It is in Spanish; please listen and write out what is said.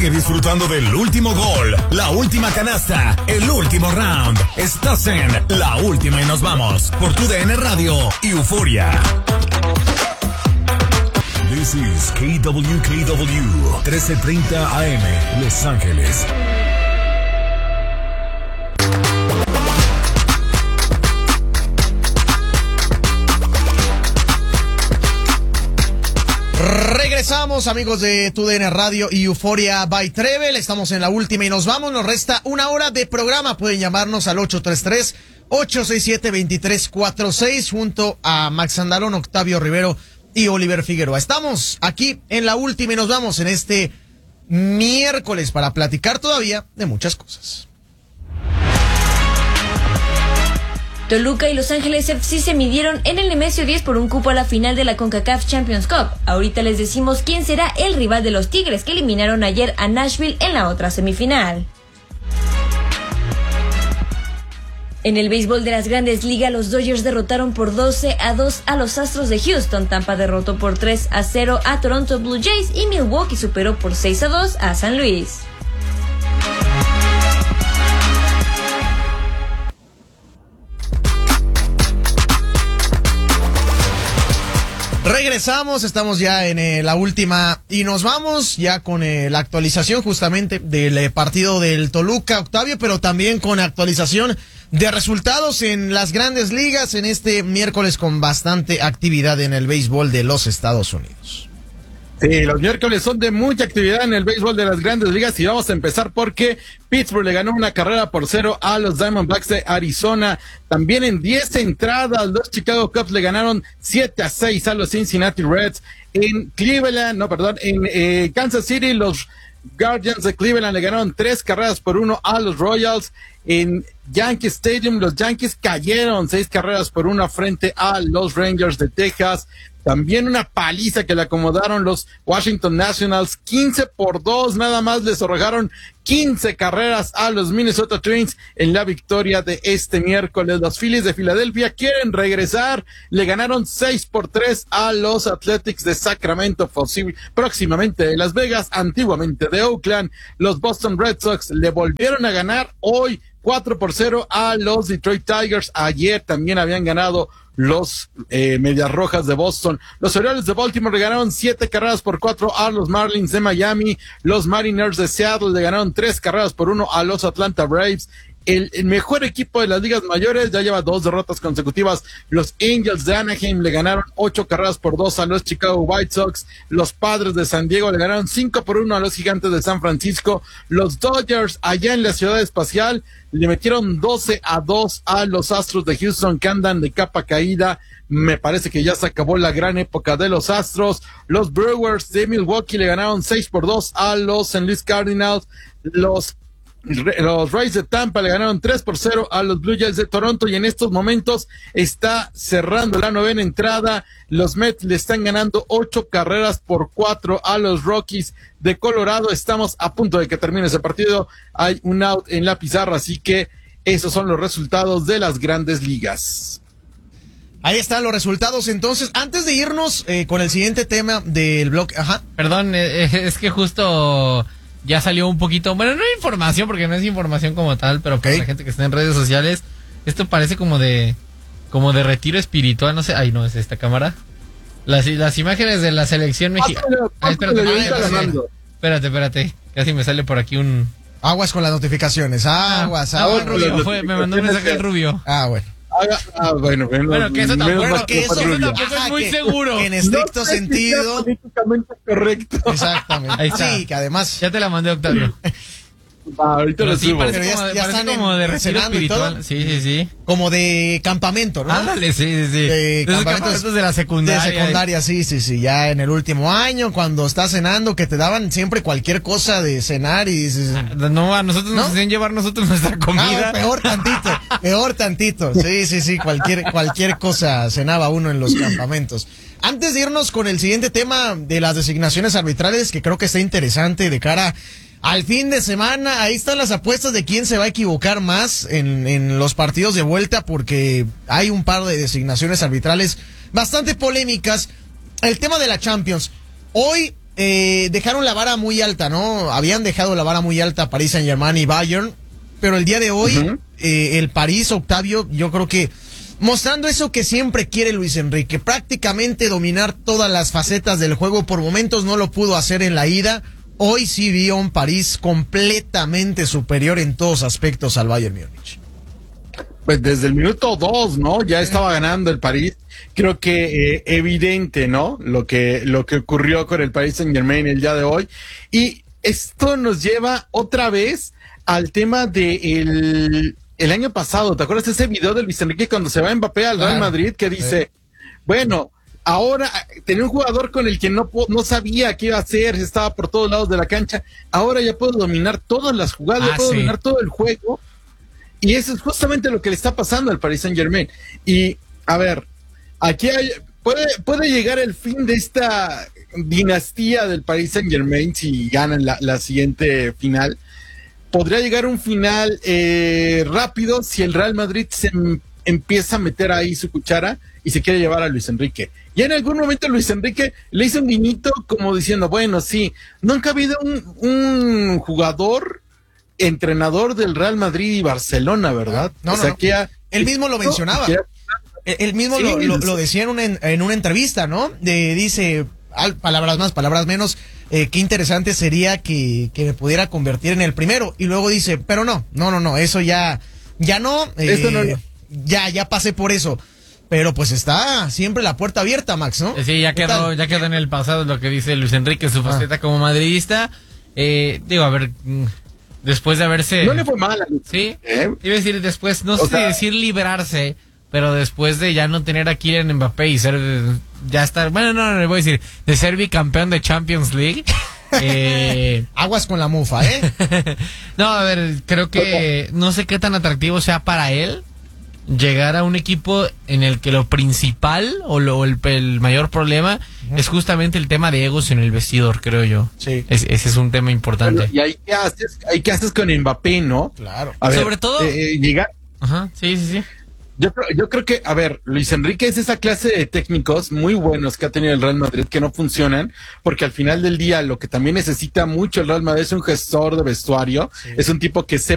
Sigue disfrutando del último gol, la última canasta, el último round. Estás en La Última y Nos Vamos por tu DN Radio y Euforia. This is KWKW 1330 AM, Los Ángeles. Regresamos, amigos de TUDN Radio y Euforia by Trevel. Estamos en La Última y Nos Vamos. Nos resta una hora de programa. Pueden llamarnos al 833-867-2346 junto a Max Andalón, Octavio Rivero y Oliver Figueroa. Estamos aquí en La Última y Nos Vamos en este miércoles para platicar todavía de muchas cosas. Toluca y Los Ángeles FC se midieron en el Nemesio 10 por un cupo a la final de la CONCACAF Champions Cup. Ahorita les decimos quién será el rival de los Tigres, que eliminaron ayer a Nashville en la otra semifinal. En el béisbol de las Grandes Ligas, los Dodgers derrotaron por 12-2 a los Astros de Houston. Tampa derrotó por 3-0 a Toronto Blue Jays y Milwaukee superó por 6-2 a San Luis. Regresamos, estamos ya en La Última y Nos Vamos ya con la actualización justamente del partido del Toluca, Octavio, pero también con actualización de resultados en las Grandes Ligas en este miércoles con bastante actividad en el béisbol de los Estados Unidos. Sí, los miércoles son de mucha actividad en el béisbol de las Grandes Ligas y vamos a empezar porque Pittsburgh le ganó una carrera por 0 a los Diamondbacks de Arizona. También en 10 entradas, los Chicago Cubs le ganaron 7-6 a los Cincinnati Reds. En Kansas City, los Guardians de Cleveland le ganaron 3-1 a los Royals. En Yankee Stadium, los Yankees cayeron 6-1 frente a los Rangers de Texas. También una paliza que le acomodaron los Washington Nationals, 15-2, nada más les arrojaron 15 carreras a los Minnesota Twins en la victoria de este miércoles. Los Phillies de Filadelfia quieren regresar, le ganaron 6-3 a los Athletics de Sacramento, próximamente de Las Vegas, antiguamente de Oakland. Los Boston Red Sox le volvieron a ganar hoy 4-0 a los Detroit Tigers. Ayer también habían ganado los Medias Rojas de Boston. Los Orioles de Baltimore le ganaron 7-4 a los Marlins de Miami. Los Mariners de Seattle le ganaron 3-1 a los Atlanta Braves. El mejor equipo de las ligas mayores ya lleva 2 derrotas consecutivas. Los Angels de Anaheim le ganaron 8-2 a los Chicago White Sox. Los Padres de San Diego le ganaron 5-1 a los Gigantes de San Francisco. Los Dodgers allá en la Ciudad Espacial le metieron 12-2 a los Astros de Houston, que andan de capa caída. Me parece que ya se acabó la gran época de los Astros. Los Brewers de Milwaukee le ganaron 6-2 a los St. Louis Cardinals. Los Rays de Tampa le ganaron 3-0 a los Blue Jays de Toronto, y en estos momentos está cerrando la 9ª entrada. Los Mets le están ganando 8-4 a los Rockies de Colorado. Estamos a punto de que termine ese partido. Hay un out en la pizarra, así que esos son los resultados de las Grandes Ligas. Ahí están los resultados. Entonces, antes de irnos con el siguiente tema del blog, perdón, es que justo ya salió un poquito, bueno, no hay información porque no es información como tal, pero para la gente que está en redes sociales, esto parece como de retiro espiritual, no sé, ay no, es esta cámara. Las imágenes de la selección mexicana. Espérate, casi me sale por aquí un... Aguas con las notificaciones, aguas. Rubio, me mandó un mensaje el Rubio. Bueno, que eso tampoco, es muy seguro. En estricto sentido. Políticamente correcto. Exactamente. Ahí está. Sí, que además. Ya te la mandé, Octavio. Ahorita lo subo. Parece como de retiro espiritual. Sí. Como de campamento, ¿no? Ándale, sí. De campamentos de la secundaria. De secundaria, sí. Ya en el último año, cuando estás cenando, que te daban siempre cualquier cosa de cenar y dices... No, a nosotros nos hacían llevar nosotros nuestra comida. Peor tantito. Sí. Cualquier cosa cenaba uno en los campamentos. Antes de irnos con el siguiente tema de las designaciones arbitrales, que creo que está interesante de cara al fin de semana, ahí están las apuestas de quién se va a equivocar más en los partidos de vuelta, porque hay un par de designaciones arbitrales bastante polémicas. El tema de la Champions. Hoy dejaron la vara muy alta, ¿no? Habían dejado la vara muy alta Paris Saint-Germain y Bayern, pero el día de hoy, el París, Octavio, yo creo que mostrando eso que siempre quiere Luis Enrique, prácticamente dominar todas las facetas del juego. Por momentos no lo pudo hacer en la ida. Hoy sí vio un París completamente superior en todos aspectos al Bayern Múnich. Pues desde el minuto 2, ¿no? Ya estaba ganando el París. Creo que evidente, ¿no? Lo que ocurrió con el Paris Saint-Germain el día de hoy. Y esto nos lleva otra vez al tema de el año pasado. ¿Te acuerdas de ese video de Luis Enrique cuando se va Mbappé al Real Madrid? Que dice, bueno, ahora tenía un jugador con el que no sabía qué iba a hacer, estaba por todos lados de la cancha. Ahora ya puedo dominar todas las jugadas, ya puedo dominar todo el juego. Y eso es justamente lo que le está pasando al Paris Saint-Germain. Y, a ver, aquí puede llegar el fin de esta dinastía del Paris Saint-Germain si ganan la siguiente final. Podría llegar un final rápido si el Real Madrid se empieza a meter ahí su cuchara y se quiere llevar a Luis Enrique. Y en algún momento Luis Enrique le hizo un guiñito como diciendo, bueno, sí, nunca ha habido un jugador entrenador del Real Madrid y Barcelona, ¿verdad? No, él mismo lo mencionaba. Él mismo lo decía en una entrevista, ¿no? Dice, palabras más, palabras menos, qué interesante sería que me pudiera convertir en el primero. Y luego dice, pero no, eso ya no, ya pasé por eso. Pero pues está siempre la puerta abierta, Max, ¿no? Sí, ya quedó en el pasado lo que dice Luis Enrique, su faceta como madridista. Digo, a ver, después de haberse... No le fue mal. Sí, iba a decir después, no sé decir liberarse, pero después de ya no tener a Kylian Mbappé y le voy a decir, de ser bicampeón de Champions League. Aguas con la mufa, No, a ver, creo que no sé qué tan atractivo sea para él llegar a un equipo en el que lo principal el mayor problema es justamente el tema de egos en el vestidor, creo yo. Sí. Ese es un tema importante. Bueno, ¿y ahí qué haces con Mbappé, no? Claro. A ver, sobre todo... llegar... Ajá, sí. Yo creo que, a ver, Luis Enrique es esa clase de técnicos muy buenos que ha tenido el Real Madrid que no funcionan, porque al final del día lo que también necesita mucho el Real Madrid es un gestor de vestuario, es un tipo que